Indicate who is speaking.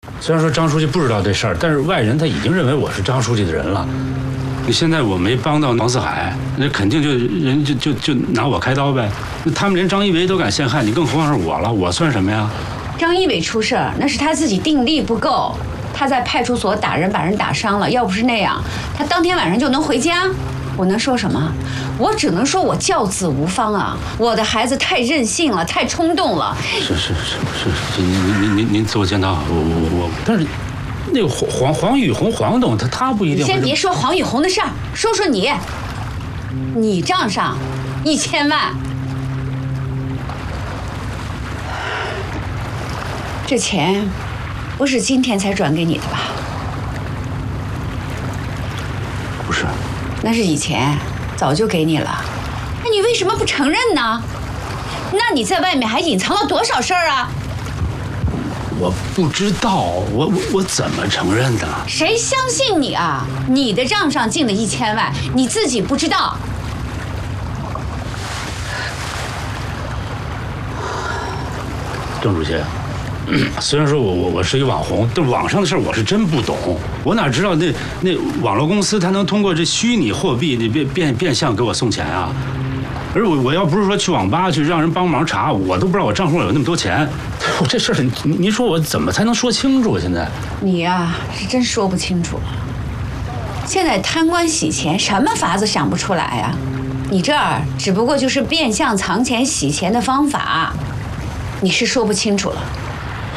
Speaker 1: 虽然说张书记不知道这事儿，但是外人他已经认为我是张书记的人了。现在我没帮到王四海，那肯定人就拿我开刀呗。那他们连张一伟都敢陷害，你更何况是我了？我算什么呀？
Speaker 2: 张一伟出事儿，那是他自己定力不够，他在派出所打人，把人打伤了。要不是那样，他当天晚上就能回家。我能说什么？我只能说我教子无方啊！我的孩子太任性了，太冲动了。
Speaker 1: 是，您自我检讨。我，但是那个黄宇红黄董他不一定。
Speaker 2: 你先别说黄宇红的事儿，说说你。你账上1000万，这钱不是今天才转给你的吧？
Speaker 1: 不是。
Speaker 2: 那是以前早就给你了，那你为什么不承认呢？那你在外面还隐藏了多少事儿啊？
Speaker 1: 我不知道，我怎么承认的？
Speaker 2: 谁相信你啊？你的账上进了1000万，你自己不知道。郑主席，
Speaker 1: 虽然说我是一个网红，但网上的事我是真不懂。我哪知道那网络公司它能通过这虚拟货币变相给我送钱啊？而我要不是说去网吧去让人帮忙查，我都不知道我账户有那么多钱。我这事儿您说我怎么才能说清楚？现在
Speaker 2: 你呀，是真说不清楚了。现在贪官洗钱，什么法子想不出来呀？你这儿只不过就是变相藏钱洗钱的方法，你是说不清楚了。